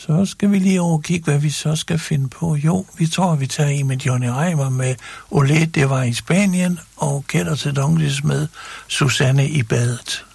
Så skal vi lige overkigge, hvad vi så skal finde på. Jo, vi tror, vi tager i med Johnny Reimer med Olé, det var i Spanien, og Kætter til Donklis med Susanne i badet.